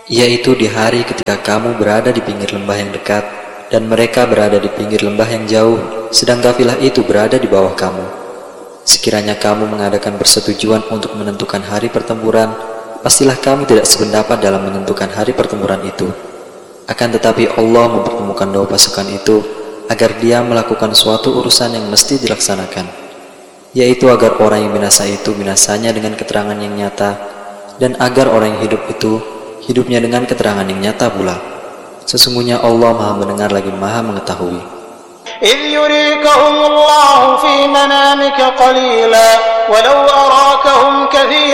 yaitu di hari ketika kamu berada di pinggir lembah yang dekat dan mereka berada di pinggir lembah yang jauh, sedang kafilah itu berada di bawah kamu. Sekiranya kamu mengadakan persetujuan untuk menentukan hari pertempuran, pastilah kamu tidak sependapat dalam menentukan hari pertempuran itu. Akan tetapi Allah mempertemukan dua pasukan itu agar dia melakukan suatu urusan yang mesti dilaksanakan, yaitu agar orang yang binasa itu binasanya dengan keterangan yang nyata, dan agar orang yang hidup itu hidupnya dengan keterangan yang nyata pula. Sesungguhnya Allah Maha mendengar lagi Maha mengetahui. إذ يريكهم الله في منامك قليلا ولو أراكهم كثيرا